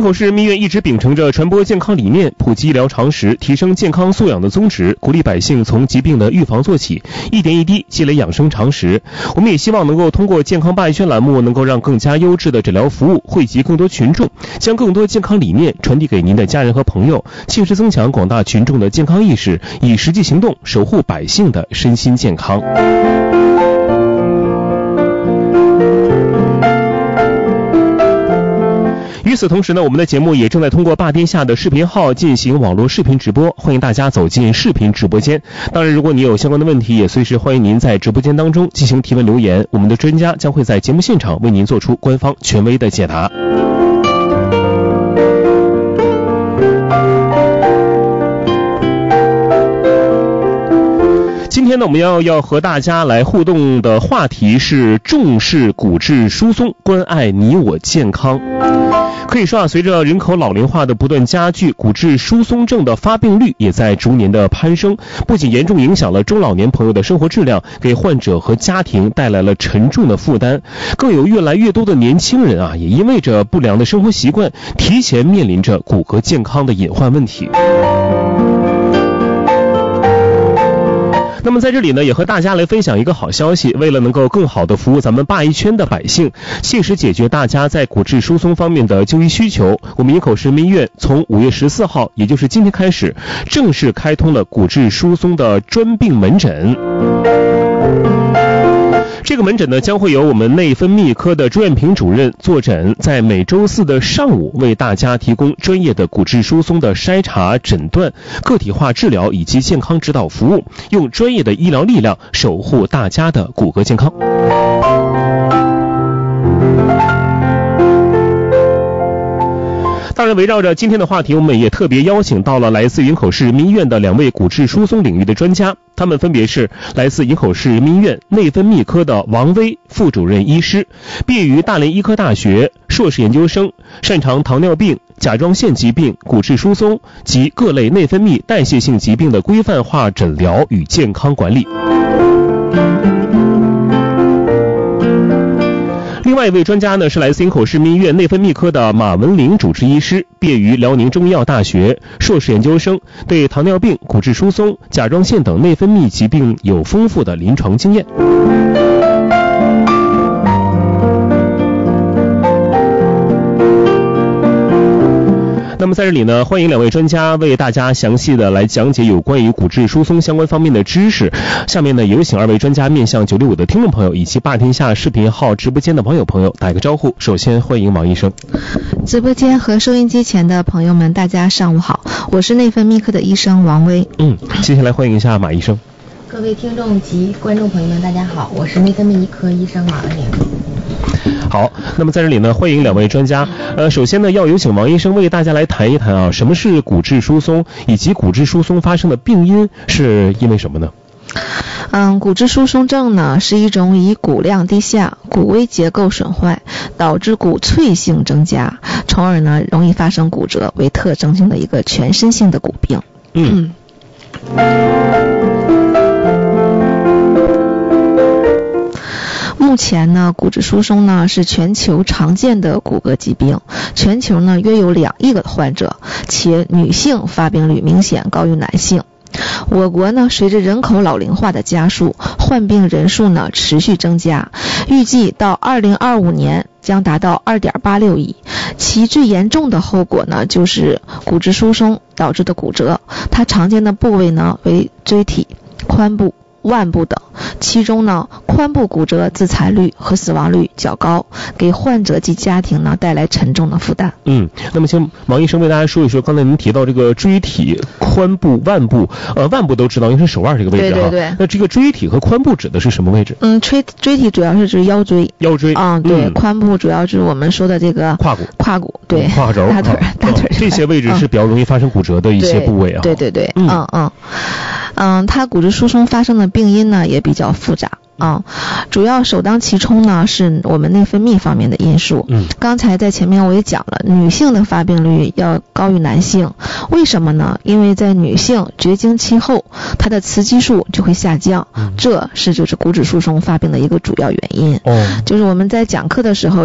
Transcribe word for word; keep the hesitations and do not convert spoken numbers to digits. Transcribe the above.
口市人民医院一直秉承着传播健康理念、普及医疗常识、提升健康素养的宗旨，鼓励百姓从疾病的预防做起，一点一滴积累养生常识。我们也希望能够通过健康八一圈栏目，能够让更加优质的诊疗服务惠及更多群众，将更多健康理念传递给您的家人和朋友，切实增强广大群众的健康意识，以实际行动守护百姓的身心健康。与此同时呢，我们的节目也正在通过霸天下的视频号进行网络视频直播，欢迎大家走进视频直播间。当然，如果你有相关的问题，也随时欢迎您在直播间当中进行提问留言，我们的专家将会在节目现场为您做出官方权威的解答。今天呢，我们要要和大家来互动的话题是重视骨质疏松，关爱你我健康。可以说啊，随着人口老龄化的不断加剧，骨质疏松症的发病率也在逐年的攀升，不仅严重影响了中老年朋友的生活质量，给患者和家庭带来了沉重的负担，更有越来越多的年轻人啊，也因为着不良的生活习惯，提前面临着骨骼健康的隐患问题。那么在这里呢，也和大家来分享一个好消息，为了能够更好的服务咱们霸一圈的百姓，切实解决大家在骨质疏松方面的就医需求，我们营口市人民医院从五月十四号，也就是今天开始，正式开通了骨质疏松的专病门诊。这个门诊呢，将会由我们内分泌科的朱艳平主任坐诊，在每周四的上午为大家提供专业的骨质疏松的筛查、诊断、个体化治疗以及健康指导服务，用专业的医疗力量守护大家的骨骼健康。当然，围绕着今天的话题，我们也特别邀请到了来自营口市人民医院的两位骨质疏松领域的专家，他们分别是来自营口市人民医院内分泌科的王威副主任医师，毕业于大连医科大学，硕士研究生，擅长糖尿病、甲状腺疾病、骨质疏松及各类内分泌代谢性疾病的规范化诊疗与健康管理。另外一位专家呢，是来自营口市人民医院内分泌科的马文玲主治医师，毕业于辽宁中医药大学，硕士研究生，对糖尿病、骨质疏松、甲状腺等内分泌疾病有丰富的临床经验。那么在这里呢，欢迎两位专家为大家详细的来讲解有关于骨质疏松相关方面的知识。下面呢，有请二位专家面向九六五的听众朋友以及霸天下视频号直播间的网友朋友打一个招呼。首先欢迎王医生。 直播间和收音机前的朋友们，大家上午好，我是内分泌科的医生王威。 嗯，接下来欢迎一下马医生。 各位听众及观众朋友们，大家好，我是内分泌科医生马文玲。 好，那么在这里呢，欢迎两位专家。呃，首先呢，要有请王医生为大家来谈一谈啊，什么是骨质疏松，以及骨质疏松发生的病因是因为什么呢？ 嗯，骨质疏松症呢是一种以骨量低下、骨微结构损坏导致骨脆性增加，从而呢容易发生骨折为特征性的一个全身性的骨病。嗯。目前呢，骨质疏松呢是全球常见的骨骼疾病，全球呢约有两亿个患者，且女性发病率明显高于男性。我国呢，随着人口老龄化的加速，患病人数呢持续增加，预计到二零二五年将达到 二点八六亿。其最严重的后果呢，就是骨质疏松导致的骨折。它常见的部位呢为椎体、髋部、腕部等，其中呢髋部骨折自残率和死亡率较高，给患者及家庭呢带来沉重的负担。 嗯，那么请王医生为大家说一说，刚才您提到这个椎体、髋部、腕部，呃，腕部都知道，因为是手腕这个位置哈。 对对对。 那这个椎体和髋部指的是什么位置？ 嗯，椎椎体主要是指腰椎。 腰椎。 啊、嗯，对，髋部主要是我们说的这个胯骨。 胯骨，对， 胯轴、 大腿、大腿、 哦。这些位置是比较容易发生骨折的一些部位啊。 对对对，对嗯嗯嗯，它骨质疏松发生的病因呢也比较复杂。啊、嗯，主要首当其冲呢是我们内分泌方面的因素。嗯，刚才在前面我也讲了，女性的发病率要高于男性，为什么呢？因为在女性绝经期后，她的雌激素就会下降，嗯、这是就是骨质疏松发病的一个主要原因。哦，就是我们在讲课的时候